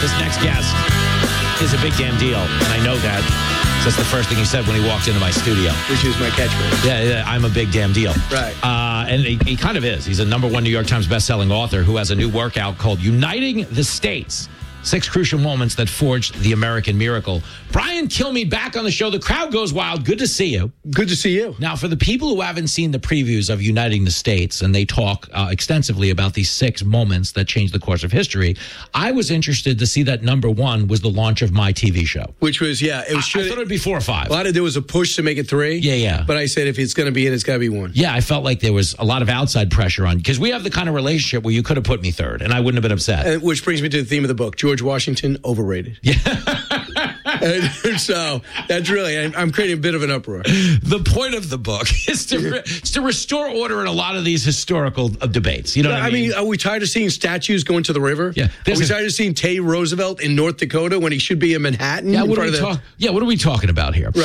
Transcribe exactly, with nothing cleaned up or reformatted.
This next guest is a big damn deal, and I know that. That's the first thing he said when he walked into my studio. Which is my catchphrase. Yeah, yeah, I'm a big damn deal. Right. Uh, and he, he kind of is. He's a number one New York Times bestselling author who has a new workout called Uniting the States. Six crucial moments that forged the American miracle. Brian Kilmeade back on the show. The crowd goes wild. Good to see you. Good to see you. Now, for the people who haven't seen the previews of Uniting the States, and they talk uh, extensively about these six moments that changed the course of history, I was interested to see that number one was the launch of my T V show. Which was, yeah. It was. I, I thought it would be four or five. A lot of there was a push to make it three. Yeah, yeah. But I said if it's going to be in, it's got to be one. Yeah, I felt like there was a lot of outside pressure on, because we have the kind of relationship where you could have put me third, and I wouldn't have been upset. And, which brings me to the theme of the book. George Washington, overrated. Yeah. And so that's really, I'm creating a bit of an uproar. The point of the book is to, re, is to restore order in a lot of these historical uh, debates. You know what I mean? I mean, are we tired of seeing statues going to the river? Yeah. Are we a, tired of seeing Teddy Roosevelt in North Dakota when he should be in Manhattan? Yeah, in what, are front we of the, talk, yeah what are we talking about here? Right.